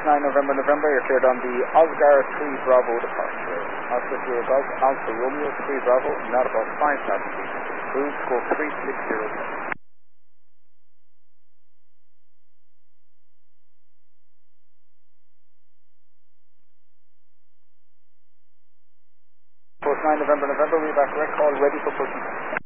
9 November, you're cleared on the Oscar 3 Bravo departure. Oscar 3 Golf, Alpha Romeo 3 Bravo, not above 5,000 feet. Cruise score 360. 9 November, we're back, direct call ready for pushing.